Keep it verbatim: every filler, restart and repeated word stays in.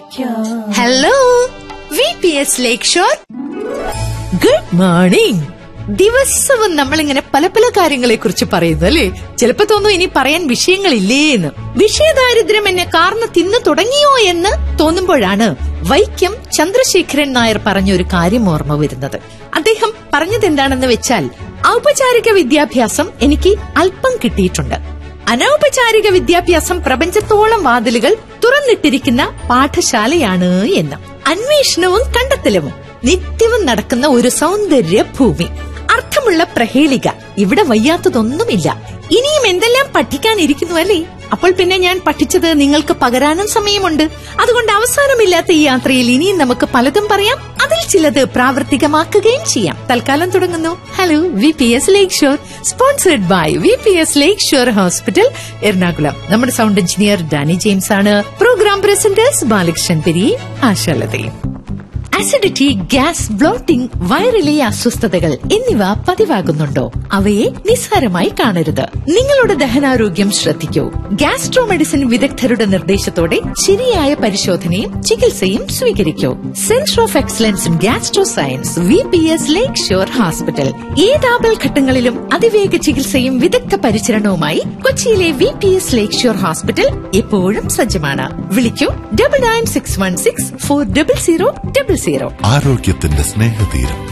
Hello, V P S ലേക്ക് shore. Good morning. ദിവസവും നമ്മളിങ്ങനെ പല പല കാര്യങ്ങളെ കുറിച്ച് പറയുന്നു അല്ലേ? ചിലപ്പോ തോന്നും ഇനി പറയാൻ വിഷയങ്ങളില്ലേ എന്ന്. വിഷയദാരിദ്ര്യം എന്നെ കാർന്ന് തിന്നു തുടങ്ങിയോ എന്ന് തോന്നുമ്പോഴാണ് വൈക്കം ചന്ദ്രശേഖരൻ നായർ പറഞ്ഞ ഒരു കാര്യം ഓർമ്മ വരുന്നത്. അദ്ദേഹം പറഞ്ഞത് എന്താണെന്ന് വെച്ചാൽ, ഔപചാരിക വിദ്യാഭ്യാസം എനിക്ക് അല്പം കിട്ടിയിട്ടുണ്ട്. അനൗപചാരിക വിദ്യാഭ്യാസം പ്രപഞ്ചത്തോളം വാതിലുകൾ തുറന്നിട്ടിരിക്കുന്ന പാഠശാലയാണ് എന്ന്. അന്വേഷണവും കണ്ടെത്തലും നിത്യവും നടക്കുന്ന ഒരു സൗന്ദര്യ ഭൂമി, അർത്ഥമുള്ള പ്രഹേളിക. ഇവിടെ വയ്യാത്തതൊന്നുമില്ല. ഇനിയും എന്തെല്ലാം പഠിക്കാനിരിക്കുന്നു അല്ലേ? അപ്പോൾ പിന്നെ ഞാൻ പഠിച്ചത് നിങ്ങൾക്ക് പകരാനും സമയമുണ്ട്. അതുകൊണ്ട് അവസാനമില്ലാത്ത ഈ യാത്രയിൽ ഇനിയും നമുക്ക് പലതും പറയാം, അതിൽ ചിലത് പ്രാവർത്തികമാക്കുകയും ചെയ്യാം. തൽക്കാലം തുടങ്ങുന്നു hello V P S lake shore, sponsored by V P S lake shore hospital, Ernakulam. നമ്മുടെ സൗണ്ട് എഞ്ചിനീയർ ഡാനി ജെയിംസ് ആണ്. Programme presenters Balakrishnan peri, ആശാലതയും. Acidity, gas, blotting, വയറിലെ അസ്വസ്ഥതകൾ എന്നിവ പതിവാകുന്നുണ്ടോ? അവയെ നിസ്സാരമായി കാണരുത്. നിങ്ങളുടെ ദഹനാരോഗ്യം ശ്രദ്ധിക്കൂ. ഗ്യാസ്ട്രോ മെഡിസിൻ വിദഗ്ധരുടെ നിർദ്ദേശത്തോടെ ശരിയായ പരിശോധനയും ചികിത്സയും സ്വീകരിക്കൂ. Centre of excellence in gastro science, V P S lake shore hospital. ഏതാപൽ ഘട്ടങ്ങളിലും അതിവേഗ ചികിത്സയും വിദഗ്ധ പരിചരണവുമായി കൊച്ചിയിലെ വി പി എസ് ലേക്ക് ഷോർ ഹോസ്പിറ്റൽ എപ്പോഴും സജ്ജമാണ്. വിളിക്കൂ double nine six one six four double zero double zero. ആരോഗ്യത്തിന്റെ സ്നേഹതീരം.